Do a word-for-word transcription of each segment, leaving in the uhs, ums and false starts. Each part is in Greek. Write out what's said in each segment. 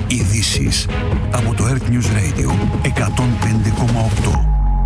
Ειδήσεις από το Earth News Radio εκατόν πέντε κόμμα οκτώ.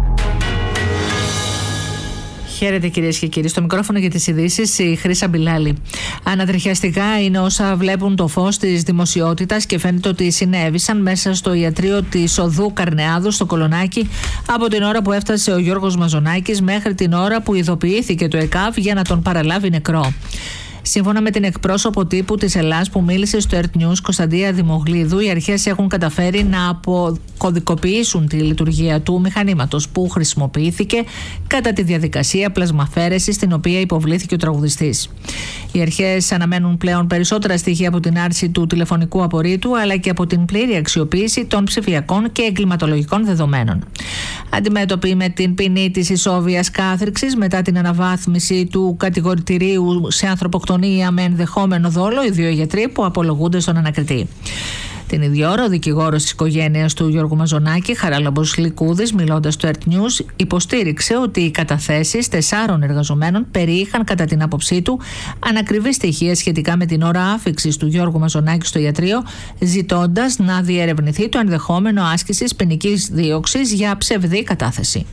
Χαίρετε κυρίες και κύριοι. Στο μικρόφωνο για τις ειδήσεις η Χρύσα Μπιλάλη. Ανατριχιαστικά είναι όσα βλέπουν το φως της δημοσιότητας και φαίνεται ότι συνέβησαν μέσα στο ιατρείο της οδού Καρνεάδου στο Κολονάκι από την ώρα που έφτασε ο Γιώργος Μαζονάκης μέχρι την ώρα που ειδοποιήθηκε το ΕΚΑΒ για να τον παραλάβει νεκρό. Σύμφωνα με την εκπρόσωπο τύπου της Ελλάς που μίλησε στο Earth News, Κωνσταντία Δημογλίδου, οι αρχές έχουν καταφέρει να αποκωδικοποιήσουν τη λειτουργία του μηχανήματος που χρησιμοποιήθηκε κατά τη διαδικασία πλασμαφέρεσης στην οποία υποβλήθηκε ο τραγουδιστής. Οι αρχές αναμένουν πλέον περισσότερα στοιχεία από την άρση του τηλεφωνικού απορρίτου αλλά και από την πλήρη αξιοποίηση των ψηφιακών και εγκληματολογικών δεδομένων. Αντιμέτωποι με την ποινή της ισόβιας κάθριξης μετά την αναβάθμιση του κατηγορητηρίου σε ανθρωποκτονία με ενδεχόμενο δόλο, οι δύο γιατροί που απολογούνται στον ανακριτή. Την ίδια ώρα, ο δικηγόρος της οικογένειας του Γιώργου Μαζονάκη, Χαράλαμπος Λικούδης, μιλώντας στο Earth News, υποστήριξε ότι οι καταθέσεις τεσσάρων εργαζομένων περιείχαν κατά την άποψή του ανακριβή στοιχεία σχετικά με την ώρα άφιξης του Γιώργου Μαζονάκη στο ιατρείο, ζητώντας να διερευνηθεί το ενδεχόμενο άσκησης ποινικής δίωξης για ψευδή κατάθεση.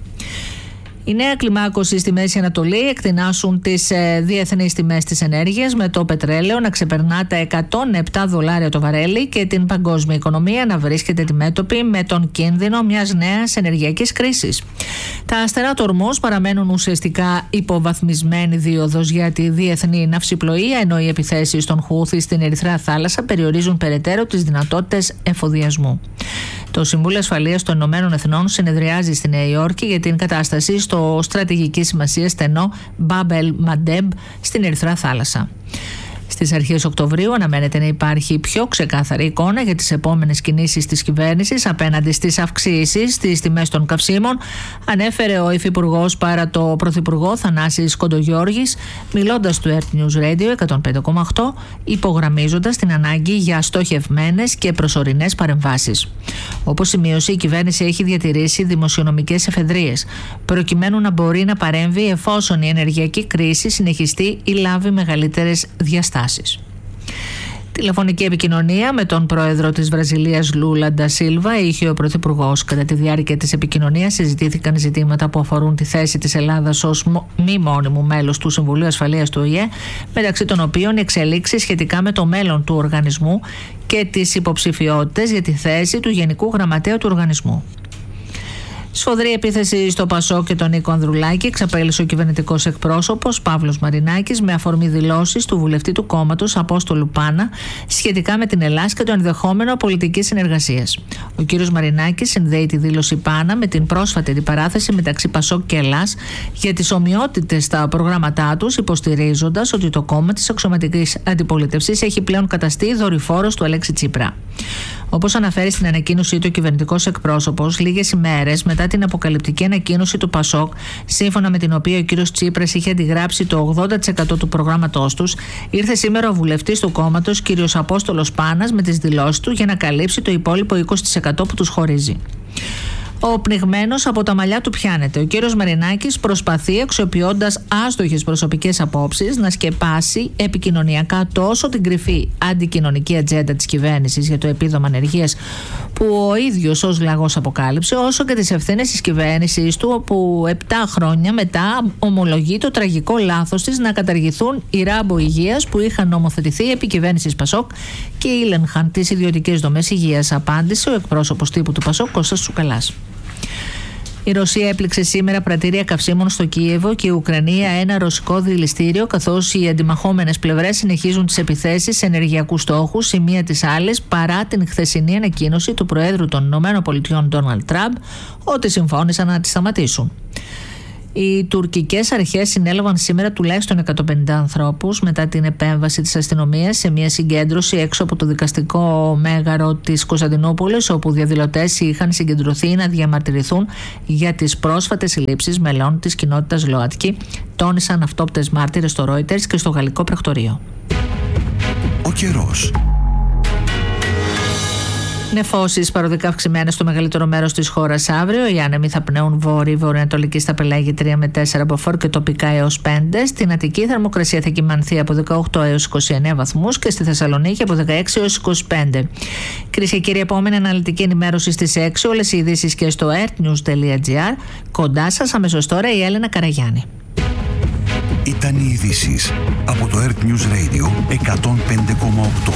Η νέα κλιμάκωση στη Μέση Ανατολή εκτινάσουν τις ε, διεθνείς τιμές της ενέργειας, με το πετρέλαιο να ξεπερνά τα εκατόν επτά δολάρια το βαρέλι και την παγκόσμια οικονομία να βρίσκεται αντιμέτωπη με τον κίνδυνο μιας νέας ενεργειακής κρίσης. Τα αστερά του Ορμούζ παραμένουν ουσιαστικά υποβαθμισμένη δίωδος για τη διεθνή ναυσιπλοεία, ενώ οι επιθέσεις των Χούθι στην Ερυθρά Θάλασσα περιορίζουν περαιτέρω τις δυνατότητες εφοδιασμού. Το Συμβούλιο Ασφαλείας των Ηνωμένων Εθνών συνεδριάζει στη Νέα Υόρκη για την κατάσταση στο στρατηγική σημασία στενό Μπαμπ ελ Μαντέμπ στην Ερυθρά Θάλασσα. Στις αρχές Οκτωβρίου αναμένεται να υπάρχει πιο ξεκάθαρη εικόνα για τις επόμενες κινήσεις της κυβέρνησης απέναντι στις αυξήσεις στις τιμές των καυσίμων, ανέφερε ο υφυπουργός παρά το πρωθυπουργό Θανάσης Κοντογιώργης, μιλώντας του Earth News Radio εκατόν πέντε κόμμα οκτώ, υπογραμμίζοντας την ανάγκη για στοχευμένες και προσωρινές παρεμβάσεις. Όπως σημείωσε, η κυβέρνηση έχει διατηρήσει δημοσιονομικές εφεδρείες, προκειμένου να μπορεί να παρέμβει εφόσον η ενεργειακή κρίση συνεχιστεί ή λάβει μεγαλύτερες διαστάσεις. Τηλεφωνική επικοινωνία με τον πρόεδρο της Βραζιλίας Λούλα ντα Σίλβα είχε ο πρωθυπουργός. Κατά τη διάρκεια της επικοινωνίας συζητήθηκαν ζητήματα που αφορούν τη θέση της Ελλάδας ως μη μόνιμου μέλος του Συμβουλίου Ασφαλείας του Ο Η Ε, μεταξύ των οποίων οι εξελίξεις σχετικά με το μέλλον του οργανισμού και τις υποψηφιότητες για τη θέση του Γενικού Γραμματέα του οργανισμού. Σφοδρή επίθεση στο Πασόκ και τον Νίκο Ανδρουλάκη εξαπέλυσε ο κυβερνητικός εκπρόσωπος Παύλος Μαρινάκης με αφορμή δηλώσεις του βουλευτή του κόμματος Απόστολου Πάνα σχετικά με την Ελλάς και το ενδεχόμενο πολιτικής συνεργασίας. Ο κύριος Μαρινάκης συνδέει τη δήλωση Πάνα με την πρόσφατη αντιπαράθεση μεταξύ Πασόκ και Ελλάς για τις ομοιότητες στα προγράμματά τους, υποστηρίζοντας ότι το κόμμα της αξιωματικής αντιπολίτευσης έχει πλέον καταστεί δορυφόρος του Αλέξη Τσίπρα. Όπως αναφέρει στην ανακοίνωσή του ο κυβερνητικός εκπρόσωπος, λίγες ημέρες μετά την αποκαλυπτική ανακοίνωση του Πασόκ, σύμφωνα με την οποία ο κύριος Τσίπρας είχε αντιγράψει το ογδόντα τοις εκατό του προγράμματός τους, ήρθε σήμερα ο βουλευτής του κόμματος, κύριος Απόστολος Πάνας, με τις δηλώσεις του για να καλύψει το υπόλοιπο είκοσι τοις εκατό που τους χωρίζει. Ο πνιγμένος από τα μαλλιά του πιάνεται. Ο κύριος Μαρινάκης προσπαθεί, αξιοποιώντας άστοχες προσωπικές απόψεις, να σκεπάσει επικοινωνιακά τόσο την κρυφή αντικοινωνική ατζέντα της κυβέρνησης για το επίδομα ανεργίας που ο ίδιος ως λαγός αποκάλυψε, όσο και τις ευθύνες της κυβέρνησης του, όπου επτά χρόνια μετά ομολογεί το τραγικό λάθος της να καταργηθούν οι ράμπο υγείας που είχαν νομοθετηθεί επί κυβέρνησης Πασόκ και ήλεγχαν τις ιδιωτικές δομές υγείας, απάντησε ο εκπρόσωπος τύπου του Πασόκ, Κώστας Τσουκαλάς. Η Ρωσία έπληξε σήμερα πρατήρια καυσίμων στο Κίεβο και η Ουκρανία ένα ρωσικό δηληστήριο, καθώς οι αντιμαχόμενες πλευρές συνεχίζουν τις επιθέσεις σε ενεργειακούς στόχους η μία της άλλης, παρά την χθεσινή ανακοίνωση του Προέδρου των ΗΠΑ Ντόναλντ Τραμπ ότι συμφώνησαν να τις σταματήσουν. Οι τουρκικές αρχές συνέλαβαν σήμερα τουλάχιστον εκατόν πενήντα ανθρώπους μετά την επέμβαση της αστυνομίας σε μια συγκέντρωση έξω από το δικαστικό μέγαρο της Κωνσταντινούπολης, όπου διαδηλωτές είχαν συγκεντρωθεί να διαμαρτυρηθούν για τις πρόσφατες συλλήψεις μελών της κοινότητας ΛΟΑΤΚΙ, τόνισαν αυτόπτες μάρτυρες στο Reuters και στο γαλλικό πρακτορείο. Ο καιρός. Νεφώσεις παροδικά αυξημένες στο μεγαλύτερο μέρος της χώρας αύριο. Οι άνεμοι θα πνέουν βόρειο-βορειοανατολική στα πελάγη τρία με τέσσερα μποφόρ και τοπικά έως πέντε. Στην Αττική η θερμοκρασία θα κυμανθεί από δεκαοκτώ έως είκοσι εννέα βαθμούς και στη Θεσσαλονίκη από δεκαέξι έως είκοσι πέντε. Κυρίες και κύριοι, επόμενη αναλυτική ενημέρωση στις έξι. Όλες οι ειδήσεις και στο earthnews τελεία gr. Κοντά σας αμέσως τώρα η Έλενα Καραγιάννη. Ήταν οι ειδήσεις από το Earth News Radio εκατόν πέντε κόμμα οκτώ.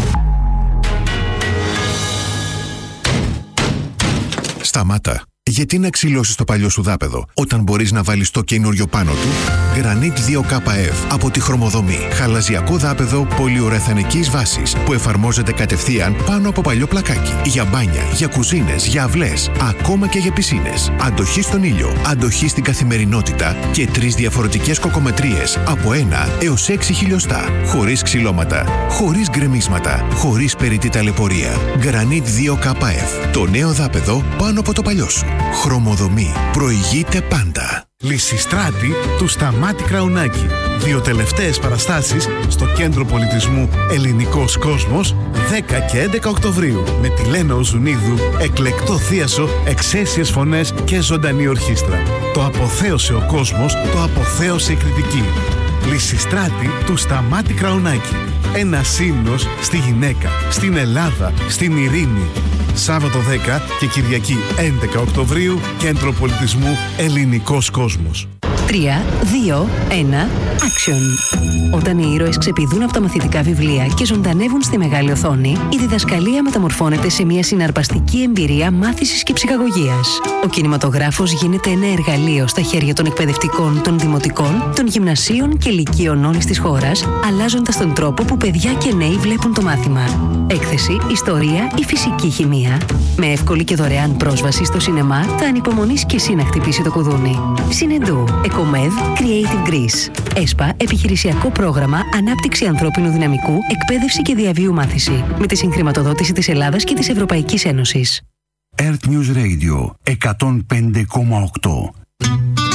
Σταμάτα. Γιατί να ξυλώσεις το παλιό σου δάπεδο όταν μπορείς να βάλεις το καινούριο πάνω του? Granit δύο K F από τη Χρωμοδομή. Χαλαζιακό δάπεδο πολυουρεθανικής βάσης που εφαρμόζεται κατευθείαν πάνω από παλιό πλακάκι. Για μπάνια, για κουζίνες, για αυλές, ακόμα και για πισίνες. Αντοχή στον ήλιο, αντοχή στην καθημερινότητα και τρεις διαφορετικές κοκομετρίες από ένα έως έξι χιλιοστά. Χωρίς ξυλώματα, χωρίς γκρεμίσματα, χωρίς περιττή ταλαιπωρία. Granit δύο K F. Το νέο δάπεδο πάνω από το παλιό σου. Χρωμοδομή. Προηγείται πάντα. Λυσιστράτη του Σταμάτη Κραουνάκη. Δύο τελευταίες παραστάσεις στο Κέντρο Πολιτισμού Ελληνικός Κόσμος δέκα και έντεκα Οκτωβρίου με τη Λένα Οζουνίδου, εκλεκτό θίασο, εξαίσιες φωνές και ζωντανή ορχήστρα. Το αποθέωσε ο κόσμος, το αποθέωσε η κριτική. Λυσιστράτη του Σταμάτη Κραουνάκη. Ένα ύμνος στη γυναίκα, στην Ελλάδα, στην ειρήνη. Σάββατο δέκα και Κυριακή έντεκα Οκτωβρίου, Κέντρο Πολιτισμού Ελληνικός Κόσμος. τρία, δύο, ένα, action. Όταν οι ήρωες ξεπηδούν από τα μαθητικά βιβλία και ζωντανεύουν στη μεγάλη οθόνη, η διδασκαλία μεταμορφώνεται σε μια συναρπαστική εμπειρία μάθησης και ψυχαγωγίας. Ο κινηματογράφος γίνεται ένα εργαλείο στα χέρια των εκπαιδευτικών, των δημοτικών, των γυμνασίων και λυκείων όλης της χώρας, αλλάζοντας τον τρόπο που παιδιά και νέοι βλέπουν το μάθημα. Έκθεση, ιστορία ή φυσική χημεία. Με εύκολη και δωρεάν πρόσβαση στο σινεμά, θα ανυπομονείς και εσύ να χτυπήσει το κουδούνι. Συνεντού. Εκομεδ Creative Greece. ΕΣΠΑ, επιχειρησιακό πρόγραμμα ανάπτυξη ανθρώπινου δυναμικού, εκπαίδευση και διαβίου μάθηση. Με τη συγχρηματοδότηση της Ελλάδας και της Ευρωπαϊκής Ένωσης. Earth News Radio εκατόν πέντε κόμμα οκτώ.